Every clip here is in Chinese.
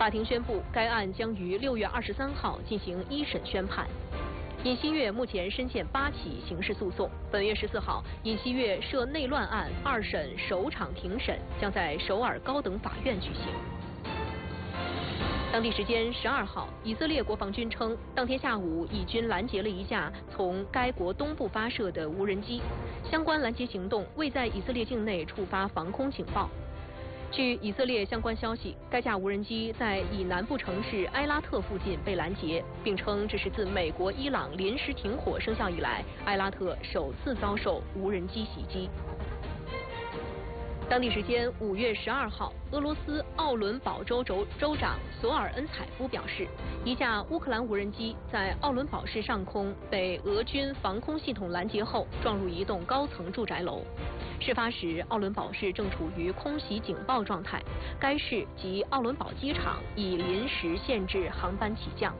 法庭宣布，该案将于6月23号进行一审宣判。尹锡悦目前深陷8起刑事诉讼。本月14号，尹锡悦涉内乱案2审首场庭审将在首尔高等法院举行。当地时间12号，以色列国防军称，当天下午以军拦截了一架从该国东部发射的无人机，相关拦截行动未在以色列境内触发防空警报。据以色列相关消息，该架无人机在以南部城市埃拉特附近被拦截，并称这是自美国伊朗临时停火生效以来，埃拉特首次遭受无人机袭击。当地时间5月12号，俄罗斯奥伦堡州州长索尔恩采夫表示，一架乌克兰无人机在奥伦堡市上空被俄军防空系统拦截后，撞入一栋高层住宅楼。事发时，奥伦堡市正处于空袭警报状态，该市及奥伦堡机场已临时限制航班起降。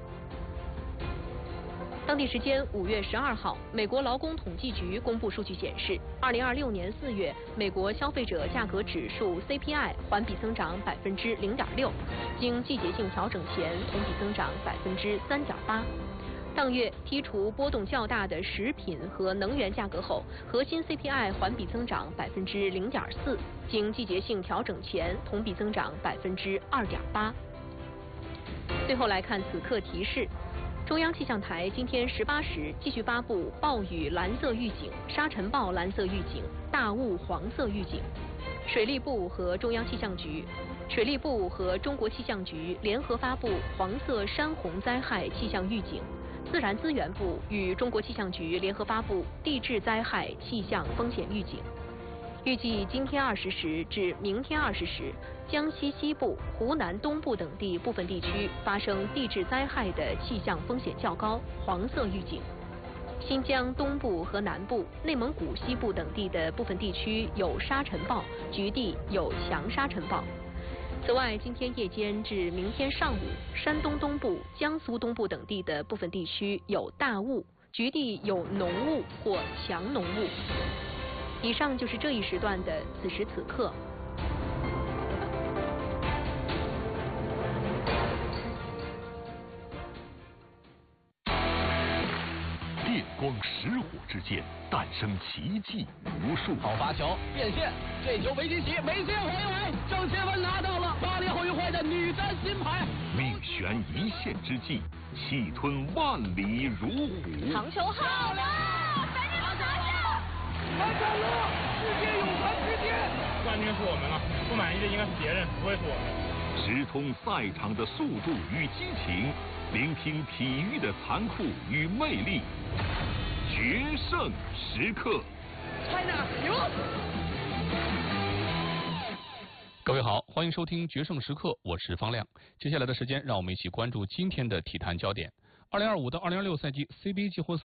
当地时间5月12号，美国劳工统计局公布数据显示，2026年4月，美国消费者价格指数 CPI 环比增长0.6%，经季节性调整前同比增长3.8%。上月剔除波动较大的食品和能源价格后，核心 CPI 环比增长0.4%，经季节性调整前同比增长2.8%。最后来看此刻提示。中央气象台今天18时继续发布暴雨蓝色预警、沙尘暴蓝色预警、大雾黄色预警。水利部和中国气象局联合发布黄色山洪灾害气象预警。自然资源部与中国气象局联合发布地质灾害气象风险预警。预计今天20时至明天20时，江西西部、湖南东部等地部分地区发生地质灾害的气象风险较高，黄色预警。新疆东部和南部、内蒙古西部等地的部分地区有沙尘暴，局地有强沙尘暴。此外，今天夜间至明天上午，山东东部、江苏东部等地的部分地区有大雾，局地有浓雾或强浓雾。以上就是这一时段的此时此刻。 电光石火之间，诞生奇迹无数。 好发球变线，这球没进起，没进回来，郑钦文拿到了巴黎奥运会的女单金牌。 命悬一线之际，气吞万里如虎。 长球好了，赶紧拿下！ 完成了，世界泳坛之巅。 冠军是我们了，不满意的应该是别人，不会是我们。 直通赛场的速度与激情，聆听体育的残酷与魅力。决胜时刻 ，China 赢！ 各位好，欢迎收听《决胜时刻》，我是方亮。接下来的时间，让我们一起关注今天的体坛焦点。2025到2026赛季 CBA 季后赛